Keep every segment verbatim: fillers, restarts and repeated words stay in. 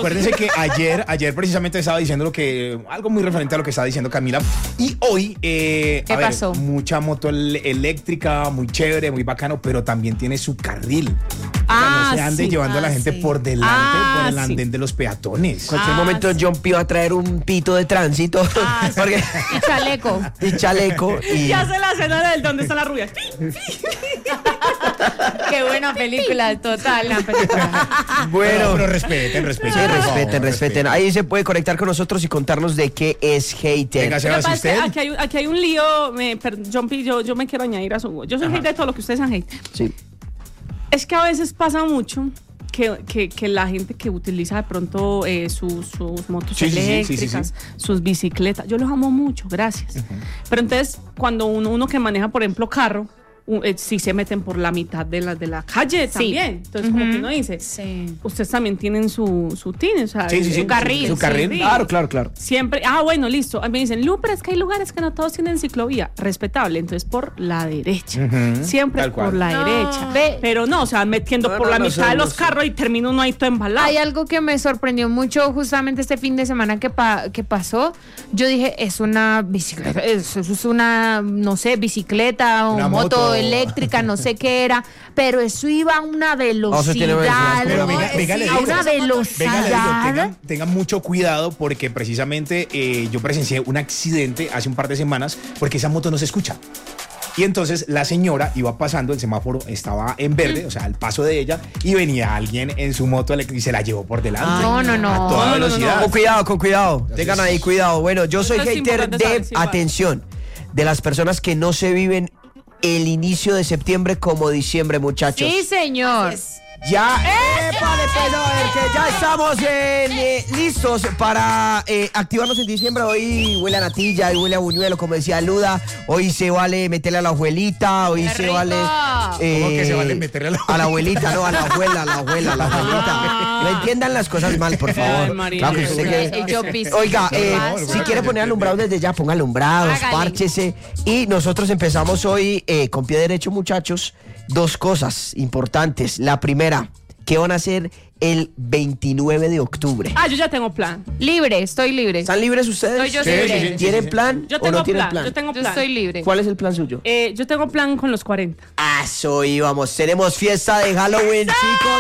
acuérdense que ayer, ayer precisamente estaba diciendo lo que, algo muy referente a lo que estaba diciendo Camila. Y hoy, eh, ¿Qué a ver, pasó? mucha moto el- eléctrica, muy chévere, muy bacano, pero también tiene su carril. Ah, o sea, no se ande sí. llevando a la Ah, gente sí. por delante, Ah, por el sí. andén de los peatones. Cualquier Ah, momento sí. John P va a traer un pito de tránsito. Ah, sí. porque, Y chaleco. y chaleco. Y, Ya se la escena del ¿dónde está la rubia? Qué buena película, total. bueno. Pero, pero respeten, respeten. Sí, por favor, respeten, respeten. Ahí se puede conectar con nosotros y contarnos de qué es hater. Venga, Lo que Sebas, pasa es que usted. aquí hay, aquí hay un lío, me, per- John P, yo, yo me quiero añadir a su... Yo soy hate de todo lo que ustedes son hate. Sí. Es que a veces pasa mucho que, que, que la gente que utiliza de pronto eh, su- sus motos Sí, sí, sí, sí, eléctricas, sí, sí. sus bicicletas, yo los amo mucho, gracias. Pero entonces, cuando uno, uno que maneja, por ejemplo, carro, u- eh, si se meten por la mitad de la, de la calle también. Entonces, como que uno dice, Sí. ustedes también tienen su, su tin, o sea, Sí, sí, sí, su carril. su carril. sí. Claro, claro, claro. Siempre, ah, bueno, listo. A mí me dicen, Lu, pero es que hay lugares que no todos tienen ciclovía. Respetable, entonces por la derecha. Ujú, Siempre tal cual. por la No. derecha. Ve- Pero no, o sea, metiendo No, por no, la no, mitad de no, los no. carros y termina uno ahí todo embalado. Hay algo que me sorprendió mucho justamente este fin de semana que, pa- que pasó. Yo dije, es una bicicleta, es, es una, no sé, bicicleta o Una moto, moto. eléctrica, no sé qué era, pero eso iba a una eso tiene velocidad, velocidad. Pero ¿no? venga, venga, le a digo. una Venga, le digo, velocidad. tengan, tengan mucho cuidado porque precisamente eh, yo presencié un accidente hace un par de semanas porque esa moto no se escucha. Y entonces la señora iba pasando, el semáforo estaba en verde, o sea, al paso de ella, y venía alguien en su moto eléctrica y se la llevó por delante. No, no, no. A toda No, no, no, velocidad. Con cuidado, con cuidado. Tengan ahí cuidado. Bueno, yo soy Esto es hater importante de, saber, sí, vale. atención, de las personas que no se viven el inicio de septiembre como diciembre, muchachos. Sí, señor. Ya, épale, pues, a ver, que ya estamos en, eh, listos para eh, activarnos en diciembre. Hoy huele a natilla, hoy huele a buñuelo, como decía Luda. Hoy se vale meterle a la abuelita, hoy ¡Qué se rico! vale... eh, ¿Cómo que se vale meterle a la A la abuelita, no, a la abuela, a la abuela, a la abuelita. No entiendan las cosas mal, por favor. Ay, María. Claro que usted que- El Jopis. Oiga, Qué eh, horror, si bueno, quiere yo poner alumbrados desde ya, ponga alumbrados, Hágale. párchese. Y nosotros empezamos hoy eh, con pie derecho, muchachos. Dos cosas importantes. La primera, ¿qué van a hacer el veintinueve de octubre? Ah, yo ya tengo plan. Libre, estoy libre. ¿Están libres ustedes? Soy yo Sí, libre. sí, sí. ¿Tienen plan Yo o tengo no tienen plan, plan? yo tengo Yo plan. estoy libre. ¿Cuál es el plan suyo? Eh, yo tengo plan con los cuarenta. A eso íbamos. Tenemos fiesta de Halloween, chicos.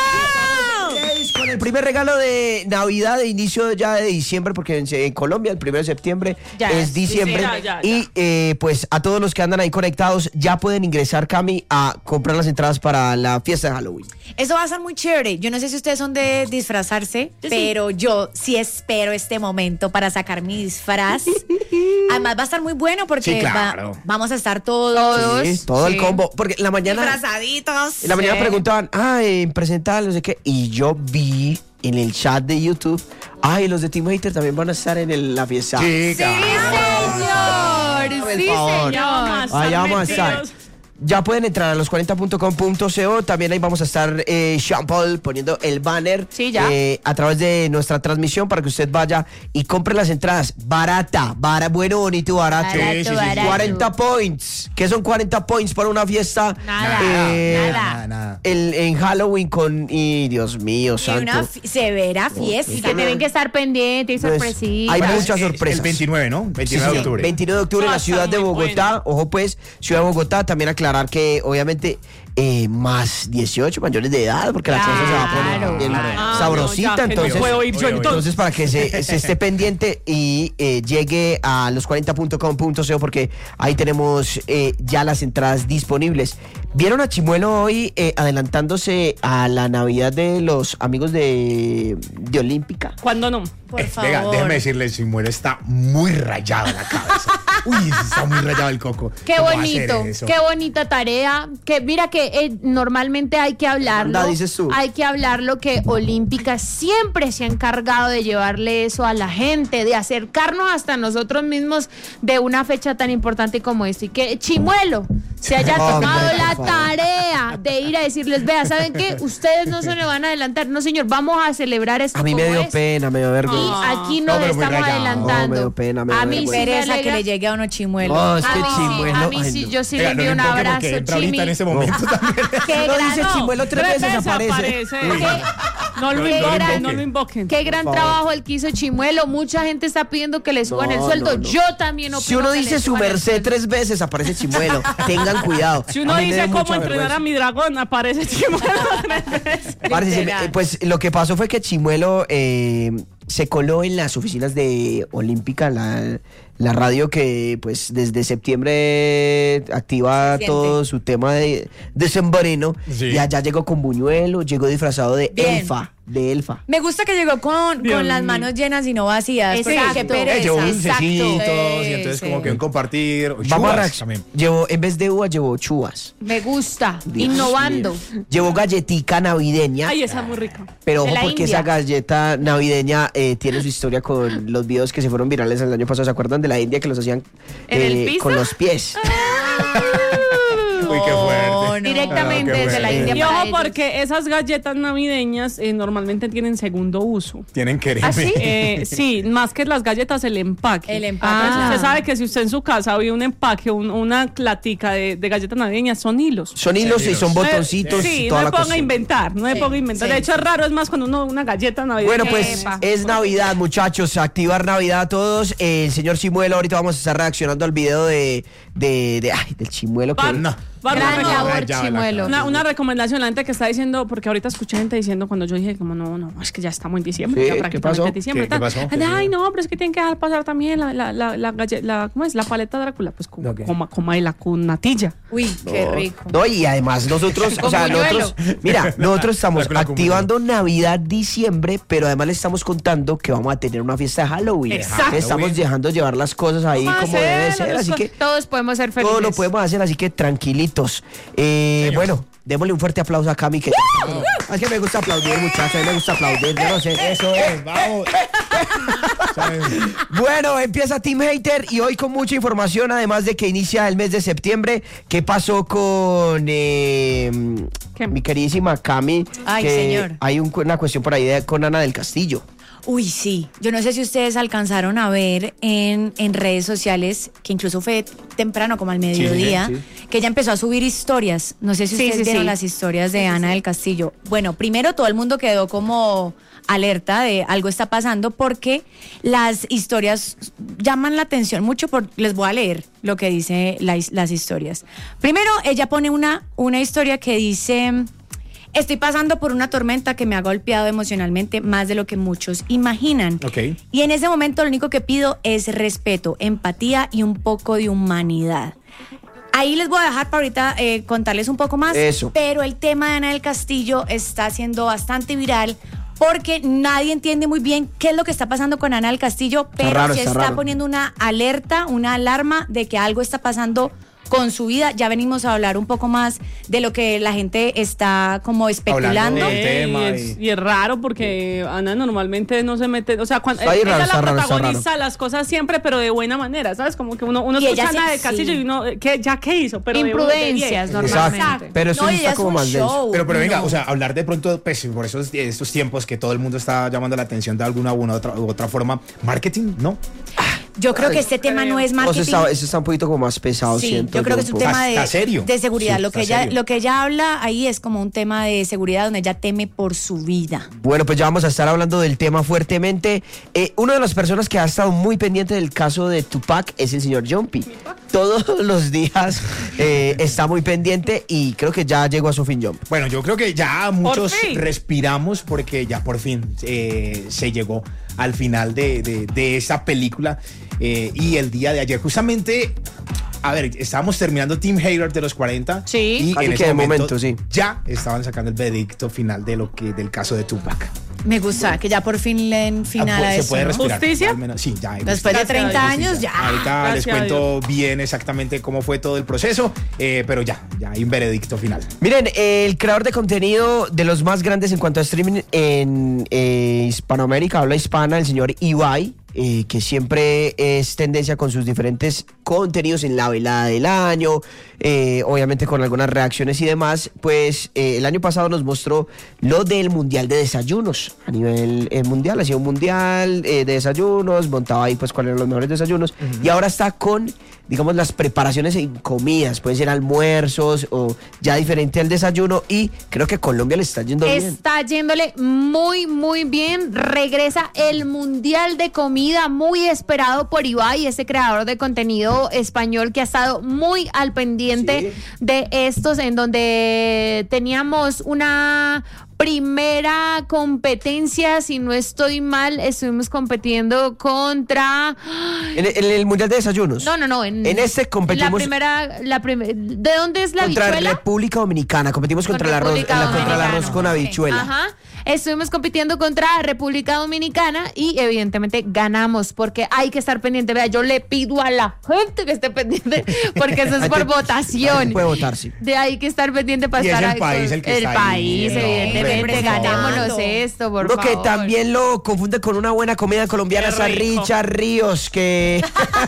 Estamos con el primer regalo de Navidad, de inicio ya de diciembre, porque en, en Colombia el primero de septiembre Ya, es sí, diciembre. sí, ya, ya, y ya. eh, pues a todos los que andan ahí conectados, ya pueden ingresar, Cami, a comprar las entradas para la fiesta de Halloween. Eso va a ser muy chévere. Yo no sé si ustedes son de disfrazarse, Yo sí. pero yo sí espero este momento para sacar mi disfraz. Además va a estar muy bueno porque Sí, claro. va- vamos a estar todos, Todos. Sí, todo el sí. combo. Porque en la mañana... disfrazaditos. En la mañana Sí. preguntaban, ay, presentar, no sé qué. Y yo vi en el chat de YouTube, ay, los de Team Hater también van a estar en el- la fiesta. Sí, Sí, claro. señor. Por Sí, favor. Ya vamos a señor. estar Allá vamos a estar. metidos. Ya pueden entrar a los cuarenta punto com punto co. También ahí vamos a estar, eh, Sean Paul, poniendo el banner Sí, ya. eh, a través de nuestra transmisión para que usted vaya y compre las entradas. Barata, bara, bueno, bonito, barato. Barato, Sí, sí, sí, sí. barato. cuarenta points. ¿Qué son cuarenta points para una fiesta? Nada, Eh, nada. Nada, nada. el- en Halloween con... Y Dios mío, Y santo. una fi- severa Y fiesta. que tienen que estar pendientes y Pues, sorpresitas. hay Bueno, muchas es- es sorpresas. El veintinueve, ¿no? veintinueve de octubre. veintinueve de octubre en Ah, la ciudad está de muy Bogotá. Ojo pues, ciudad de Bogotá. También aclarar que obviamente eh, más dieciocho mayores de edad, porque la cosa se va a poner Claro, bien claro. Ah, sabrosita. no, ya, que no entonces, puedo ir yo, Oye, oye, entonces para que se, se esté pendiente y eh, llegue a los cuarenta punto com punto co porque ahí tenemos eh, ya las entradas disponibles. ¿Vieron a Chimuelo hoy eh, adelantándose a la Navidad de los amigos de, de Olímpica? ¿Cuándo no? Por Eh, favor. Venga, déjeme decirle, si muere está muy rayado la cabeza. Uy, está muy rayado el coco. Qué ¿Cómo va a hacer bonito, eso? qué bonita tarea. Que mira que eh, normalmente hay que hablarlo. Anda, dices tú. Hay que hablarlo que Olímpica siempre se ha encargado de llevarle eso a la gente, de acercarnos hasta nosotros mismos de una fecha tan importante como esta. Y que Chimuelo se haya Hombre, tomado por la favor. tarea de ir a decirles, vea, ¿saben qué? Ustedes no se le van a adelantar. No, señor, vamos a celebrar esto A mí me como dio es. pena, me dio Y vergüenza. aquí No, nos pero muy estamos rayado. adelantando. No, me dio pena, me dio a mí sí vergüenza. me Pereza que alegra. le llegue a uno chimuelo. Oh, es que A mí sí, Chimuelo, a mí ay, sí, no. yo sí Venga, le no envío le un enfoque porque abrazo, entra ahorita Chimi. en este momento también. Qué No, dice grano. Chimuelo tres Tres veces veces aparece. aparece. Uy. ¿Qué? No lo Qué invoquen, gran- no lo invoquen. Qué gran favor. trabajo el que hizo Chimuelo. Mucha gente está pidiendo que le suban No, el sueldo. no, no. Yo también opino Si uno que le dice su suban el merced sueldo. tres veces, aparece Chimuelo. Tengan cuidado. Si uno A mí me dice da cómo mucha entrenar vergüenza. a mi dragón, aparece Chimuelo tres veces. Parce, se me- Literal. eh, pues lo que pasó fue que Chimuelo eh, se coló en las oficinas de Olímpica, la, la radio que pues desde septiembre activa Se siente. todo su tema de, de Sembrino. Sí. Y allá llegó con buñuelo, llegó disfrazado de Bien. elfa, de elfa. Me gusta que llegó con, Dios con las mío. manos llenas y no vacías. porque Exacto. qué Eh, pereza. Llevó Exacto. dulcecitos y entonces Sí, como sí. que un compartir. Vamos a Chubas reacc- también. llevó, en vez de uvas, llevó chuvas. Me gusta. Dios Innovando. mío. Llevó galletica navideña. Ay, esa es muy rica. Pero de ojo la porque India. esa galleta navideña eh, tiene su historia con los videos que se fueron virales el año pasado. ¿Se acuerdan de la India que los hacían ¿En el piso? con los pies? Uy, qué fuerte. no. Directamente Ah, qué desde la bueno. India Y para ojo ellos. porque esas galletas navideñas eh, normalmente tienen segundo uso. Tienen que ¿Ah, sí? Eh, sí, más que las galletas, el empaque. El empaque, Entonces, claro. usted sabe que si usted en su casa ve un empaque, un- una platica de, de galletas navideñas, son hilos. Son hilos y son botoncitos Sí, y toda no la me ponga a cosa. inventar, no me Sí, ponga a inventar. sí, De hecho, sí. es raro, es más cuando uno una galleta navideña. Bueno, pues Epa. es Navidad, muchachos. Activar Navidad a todos. Eh, el señor Chimuelo, ahorita vamos a estar reaccionando al video de, de, de- ay, del Chimuelo. Que, Van- No. van a Gran recomendar- labor, Ya, ya, Chimuelo. Una, una recomendación, la gente que está diciendo, porque ahorita escuché gente diciendo cuando yo dije, como no, no, es que ya estamos en diciembre, Sí, ya ¿qué prácticamente pasó? es diciembre. ¿Qué- tal. qué pasó? ¿Qué Ay, pasó? no, pero es que tienen que dejar pasar también la, la, la, la, galle- la- ¿cómo es? La paleta Drácula, pues con, Ok. coma, coma y la con natilla. Uy, qué rico. No, y además nosotros, o Con sea, buñuelo. nosotros, mira, nosotros estamos Drácula con activando Navidad, diciembre, pero además le estamos contando que vamos a tener una fiesta de Halloween. Exacto. Entonces estamos Halloween. dejando llevar las cosas ahí Vamos a como debe hacer ser, las así que Todos podemos ser felices. todo lo podemos hacer, así que tranquilitos. Eh, Señor. bueno, démosle un fuerte aplauso a Cami. Que es que me gusta aplaudir, muchachos, a mí me gusta aplaudir, yo no sé. Eso es, vamos. ¿Sabes? Bueno, empieza Team Hater y hoy con mucha información, además de que inicia el mes de septiembre. ¿Qué pasó con eh, ¿Qué? mi queridísima Cami? Ay, que señor. Hay un- una cuestión por ahí de, con Ana del Castillo. Uy, sí. Yo no sé si ustedes alcanzaron a ver en, en redes sociales, que incluso fue temprano, como al mediodía, sí. que ella empezó a subir historias. No sé si Sí, ustedes sí, vieron sí. las historias de Ana del Castillo. Bueno, primero todo el mundo quedó como alerta de algo está pasando porque las historias llaman la atención mucho. Por, les voy a leer lo que dice la his- las historias. Primero, ella pone una, una historia que dice... Estoy pasando por una tormenta que me ha golpeado emocionalmente más de lo que muchos imaginan. Ok. Y en ese momento lo único que pido es respeto, empatía y un poco de humanidad. Ahí les voy a dejar para ahorita eh, contarles un poco más. Eso. Pero el tema de Ana del Castillo está siendo bastante viral porque nadie entiende muy bien qué es lo que está pasando con Ana del Castillo, pero raro, sí está está raro. poniendo una alerta, una alarma de que algo está pasando con su vida. Ya venimos a hablar un poco más de lo que la gente está como especulando. Hablando. El Eh, tema y, es, y- y es raro porque Ana normalmente no se mete, o sea, cuando Está ahí ella raro, la está raro, está protagoniza las cosas siempre, pero de buena manera, ¿sabes? Como que uno, uno Y escucha ella a Ana se- del Castillo sí. y uno, eh, ¿qué, ¿ya qué hizo? Pero de- de Imprudencias, bien. normalmente. Exacto. Pero eso No, sí y está es como un más denso. show. Pero, pero venga, No. o sea, hablar de pronto, pues, por esos, estos tiempos que todo el mundo está llamando la atención de alguna u otra, u otra forma, marketing, ¿no? Yo creo que este tema no es O sea, marketing. está, eso está un poquito como más pesado, Sí, siento yo creo que es un un Está- tema de, está serio. de seguridad. Sí, lo, que está ella, serio. lo que ella habla ahí es como un tema de seguridad donde ella teme por su vida. Bueno, pues ya vamos a estar hablando del tema fuertemente. Eh, una de las personas que ha estado muy pendiente del caso de Tupac es el señor Jumpy. Todos los días eh, está muy pendiente y creo que ya llegó a su fin Jump. Bueno, yo creo que ya muchos fin. respiramos porque ya por fin eh, se llegó al final de, de, de esta película. Eh, y el día de ayer, justamente, a ver, estábamos terminando Team Hater de los cuarenta. Sí. Y Casi en que ese de momento, momento, sí. ya estaban sacando el veredicto final de lo que del caso de Tupac. Me gusta que ya por fin le den final Ah, a se eso. puede ¿no? respirar. ¿Justicia? Al menos, sí, ya. hay Después de Gracias a treinta Dios, años, ya. Ahorita les Gracias a cuento bien exactamente cómo fue todo el proceso, eh, pero ya, ya hay un veredicto final. Miren, el creador de contenido de los más grandes en cuanto a streaming en eh, Hispanoamérica, habla hispana, el señor Ibai, eh, que siempre es tendencia con sus diferentes contenidos en la velada del año, eh, obviamente con algunas reacciones y demás. Pues eh, el año pasado nos mostró lo del mundial de desayunos a nivel eh, mundial, hacía un mundial eh, de desayunos, montaba ahí pues cuáles eran los mejores desayunos, uh-huh. y ahora está con, digamos, las preparaciones en comidas, pueden ser almuerzos o ya diferente al desayuno, y creo que Colombia le está yendo bien. Está yéndole muy, muy bien. Regresa el Mundial de Comida, muy esperado por Ibai, ese creador de contenido español que ha estado muy al pendiente sí. de estos, en donde teníamos una primera competencia, si no estoy mal, estuvimos compitiendo contra... ¿En el, en el Mundial de Desayunos? No, no, no. En, en este competimos... La primera, la primer, ¿de dónde es la contra habichuela? República Dominicana, competimos contra, contra, el, arroz, la, contra el arroz con habichuela. Ajá. Estuvimos compitiendo contra República Dominicana y evidentemente ganamos, porque hay que estar pendiente. Vea, yo le pido a la gente que esté pendiente, porque eso es por votación. Puede votar, sí. De ahí que estar pendiente para y estar es el país el que el está país, ahí. evidentemente. No, ganémonos esto, por Lo favor. que también lo confunde con una buena comida colombiana es a Richard Ríos. Que...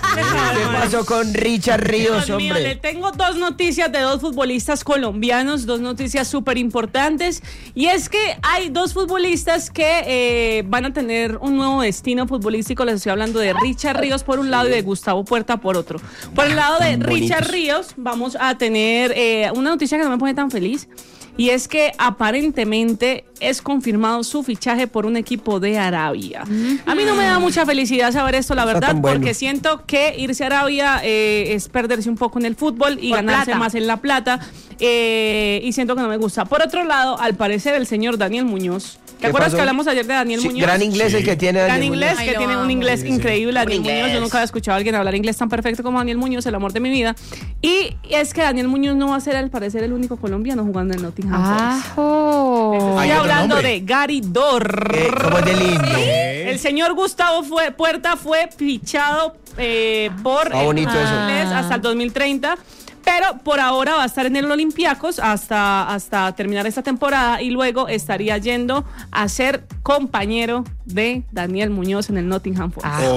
¿Qué pasó con Richard Ríos, Dios mío, hombre? le tengo dos noticias de dos futbolistas colombianos, dos noticias súper importantes. Y es que hay dos futbolistas que eh, van a tener un nuevo destino futbolístico. Les estoy hablando de Richard Ríos por un lado y de Gustavo Puerta por otro. Por el lado de Richard Ríos vamos a tener eh, una noticia que no me pone tan feliz. Y es que aparentemente es confirmado su fichaje por un equipo de Arabia. Mm-hmm. A mí no me da mucha felicidad saber esto, la verdad, bueno. porque siento que irse a Arabia eh, es perderse un poco en el fútbol y por ganarse plata. más en la plata. Eh, y siento que no me gusta. Por otro lado, al parecer el señor Daniel Muñoz. ¿Te acuerdas pasó? que hablamos ayer de Daniel sí, Muñoz? Gran inglés sí. el que tiene Daniel Gran inglés, Muñoz. que Ay, tiene un inglés sí, increíble, sí. Daniel inglés. Muñoz. Yo nunca había escuchado a alguien hablar inglés tan perfecto como Daniel Muñoz, el amor de mi vida. Y es que Daniel Muñoz no va a ser, al parecer, el único colombiano jugando en Nottingham Forest. Oh. Estoy hablando de Gary Dorr. Eh, ¿Cómo es de lindo? ¿Sí? El señor Gustavo fue, Puerta fue fichado eh, por ah, bonito el eso. inglés hasta el dos mil treinta. Pero por ahora va a estar en el Olympiacos hasta, hasta terminar esta temporada y luego estaría yendo a ser compañero de Daniel Muñoz en el Nottingham Forest. Ah,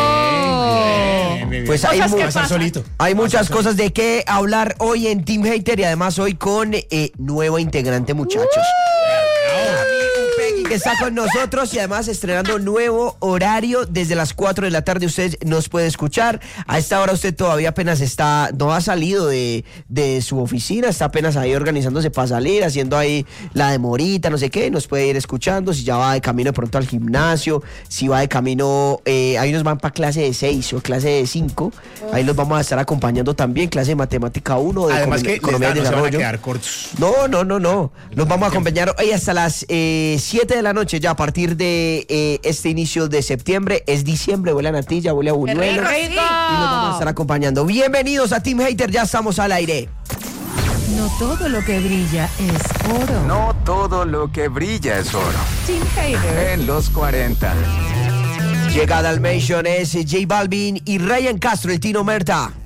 okay. bien, bien, bien. Pues hay, mu- solito. hay muchas cosas de qué hablar hoy en Team Hater y además hoy con eh, nuevo integrante, muchachos. Que está con nosotros y además estrenando nuevo horario desde las cuatro de la tarde. Usted nos puede escuchar. A esta hora usted todavía apenas está, no ha salido de, de su oficina, está apenas ahí organizándose para salir, haciendo ahí la demorita, no sé qué. Nos puede ir escuchando si ya va de camino de pronto al gimnasio, si va de camino, eh, ahí nos van para clase de seis o clase de cinco. Ahí los vamos a estar acompañando también, clase de matemática uno, de Además econom- que economía les da, y no se van a desarrollo. quedar cortos. No, no, no, no. Los vamos a acompañar hoy hasta las eh, siete de la noche, ya a partir de eh, este inicio de septiembre. Es diciembre, huele a natilla, huele a buñuelos. ¡Qué rico! Y nos vamos a estar acompañando. Bienvenidos a Team Hater, ya estamos al aire. No todo lo que brilla es oro. No todo lo que brilla es oro. Team Hater. En los cuarenta. Llega Dalmation, es J Balvin y Ryan Castro, el Tino Merta.